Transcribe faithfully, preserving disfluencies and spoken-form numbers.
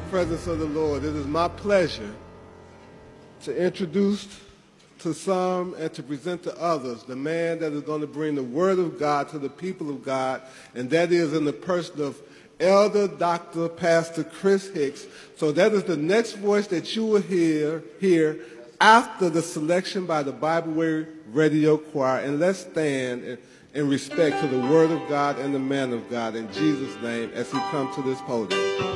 presence of the Lord, it is my pleasure to introduce to some and to present to others the man that is going to bring the word of God to the people of God, and that is in the person of Elder Doctor Pastor Chris Hicks. So that is the next voice that you will hear here after the selection by the Bible Way Radio Choir. And let's stand in, in respect to the word of God and the man of God in Jesus' name as he comes to this podium.